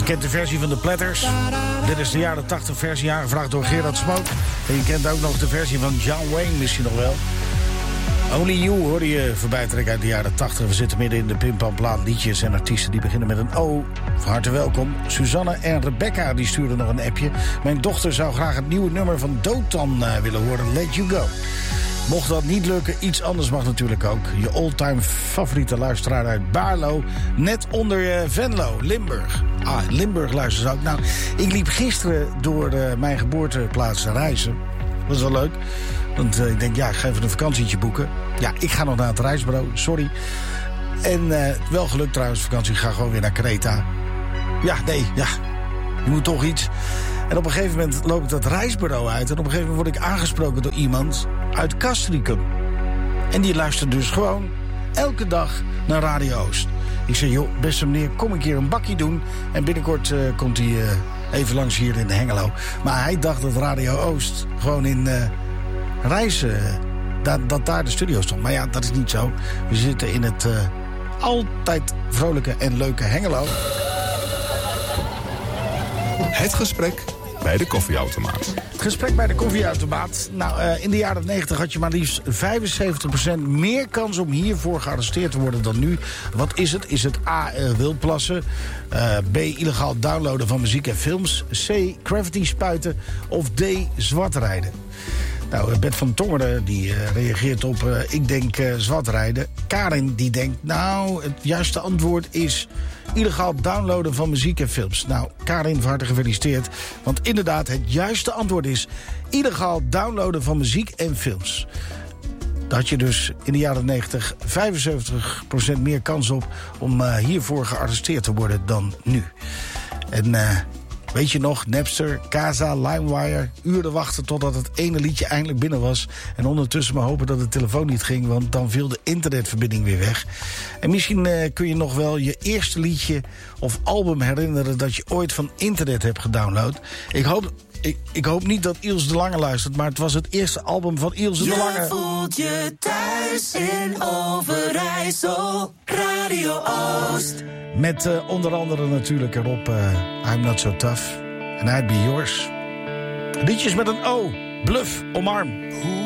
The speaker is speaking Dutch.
Je kent de versie van de Platters. Dit is de jaren 80 versie, aangevraagd door Gerard Smoot. En je kent ook nog de versie van John Wayne, misschien nog wel. Only You hoorde je voorbij trekken uit de jaren 80. We zitten midden in de pimpamplaat liedjes en artiesten die beginnen met een O. Van harte welkom. Suzanne en Rebecca die stuurden nog een appje. Mijn dochter zou graag het nieuwe nummer van Dotan willen horen, Let You Go. Mocht dat niet lukken, iets anders mag natuurlijk ook. Je all-time favoriete luisteraar uit Baarlo, net onder Venlo, Limburg. Limburg luistert ook. Nou, ik liep gisteren door mijn geboorteplaats Reizen. Dat is wel leuk. Want ik denk, ik ga even een vakantietje boeken. Ja, ik ga nog naar het reisbureau, sorry. En wel gelukt trouwens, vakantie. Ik ga gewoon weer naar Kreta. Je moet toch iets. En op een gegeven moment loop ik dat reisbureau uit. En op een gegeven moment word ik aangesproken door iemand uit Castricum. En die luistert dus gewoon elke dag naar Radio Oost. Ik zeg, joh, beste meneer, kom een keer een bakje doen. En binnenkort komt hij even langs hier in de Hengelo. Maar hij dacht dat Radio Oost gewoon in Reizen, dat daar de studio stond. Maar ja, dat is niet zo. We zitten in het altijd vrolijke en leuke Hengelo. Het gesprek bij de koffieautomaat. Het gesprek bij de koffieautomaat. Nou, in de jaren 90 had je maar liefst 75% meer kans om hiervoor gearresteerd te worden dan nu. Wat is het? Is het A, wildplassen, B, illegaal downloaden van muziek en films, C, gravity spuiten of D, zwartrijden? Nou, Bert van Tongeren die reageert op, ik denk zwartrijden. Karin die denkt, nou, het juiste antwoord is illegaal downloaden van muziek en films. Nou, Karin, van harte gefeliciteerd. Want inderdaad, het juiste antwoord is illegaal downloaden van muziek en films. Daar had je dus in de jaren 90 75% meer kans op om hiervoor gearresteerd te worden dan nu. En weet je nog, Napster, Kazaa, LimeWire, uren wachten totdat het ene liedje eindelijk binnen was. En ondertussen maar hopen dat de telefoon niet ging, want dan viel de internetverbinding weer weg. En misschien kun je nog wel je eerste liedje of album herinneren dat je ooit van internet hebt gedownload. Ik hoop niet dat Ilse de Lange luistert, maar het was het eerste album van Ilse de Lange. Je voelt je thuis in Overijssel, Radio Oost. Met onder andere natuurlijk erop I'm Not So Tough and I'd Be Yours. Liedjes met een O, Bluff, Omarm.